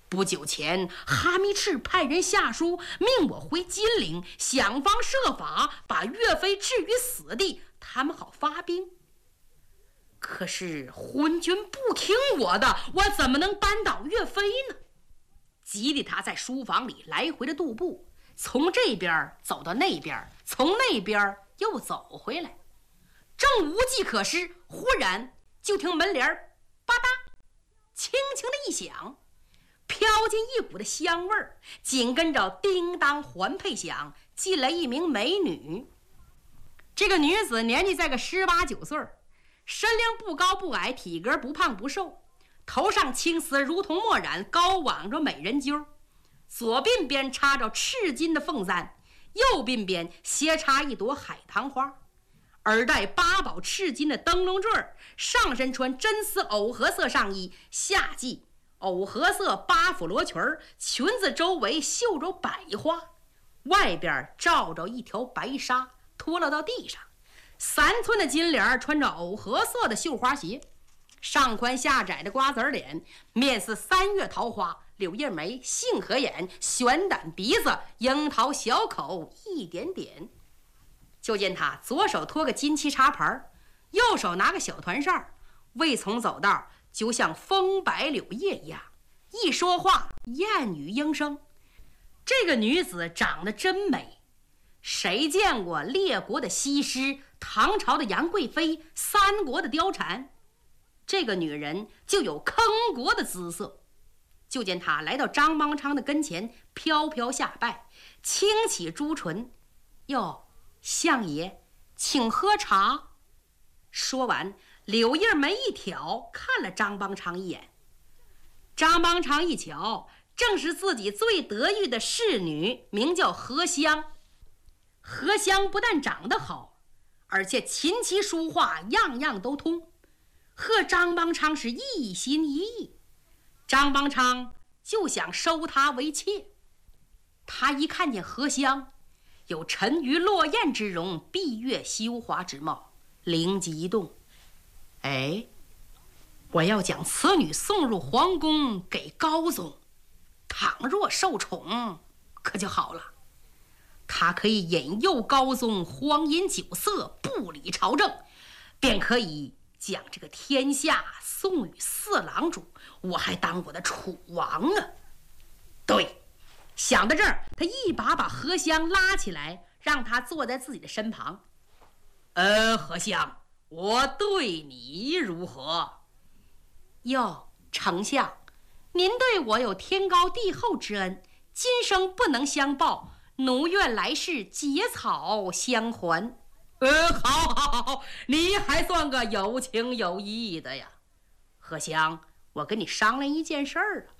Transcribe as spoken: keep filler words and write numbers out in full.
不久前，哈密赤派人下书命我回金陵，想方设法把岳飞置于死地，他们好发兵。可是昏君不听我的，我怎么能扳倒岳飞呢？急得他在书房里来回的踱步，从这边走到那边，从那边又走回来，正无计可施，忽然就听门帘吧嗒轻轻的一响，飘进一股的香味儿，紧跟着叮当环佩响，进来一名美女。这个女子年纪在个十八九岁，身量不高不矮，体格不胖不瘦，头上青丝如同墨染，高挽着美人揪，左鬓边插着赤金的凤簪，右鬓边斜插一朵海棠花，耳戴八宝赤金的灯笼坠，上身穿真丝藕荷色上衣，下系藕荷色八府罗裙，裙子周围绣着百花，外边罩着一条白纱，脱落到地上，三寸的金莲，穿着藕荷色的绣花鞋，上宽下窄的瓜子脸，面似三月桃花，柳叶眉，杏核眼，悬胆鼻子，樱桃小口一点点。就见他左手托个金漆插盘，右手拿个小团扇，未从走道就像风摆柳叶一样，一说话燕语莺声。这个女子长得真美，谁见过列国的西施，唐朝的杨贵妃，三国的貂蝉？这个女人就有坑国的姿色。就见她来到张邦昌的跟前，飘飘下拜，轻启朱唇，哟，相爷请喝茶。说完，柳叶眉一挑，看了张邦昌一眼。张邦昌一瞧，正是自己最得意的侍女，名叫荷香。荷香不但长得好，而且琴棋书画样样都通，和张邦昌是一心一意。张邦昌就想收她为妾。他一看见荷香，有沉鱼落雁之容，闭月羞华之貌，灵机一动，哎，我要将此女送入皇宫给高宗，倘若受宠可就好了。他可以引诱高宗荒饮酒色，不理朝政，便可以将这个天下送与四郎主，我还当我的楚王呢。对，想到这儿，他一把把荷香拉起来，让他坐在自己的身旁。呃，荷香，我对你如何？哟，丞相，您对我有天高地厚之恩，今生不能相报，奴愿来世结草相还。呃，好好好，你还算个有情有义的呀。荷香，我跟你商量一件事儿啊。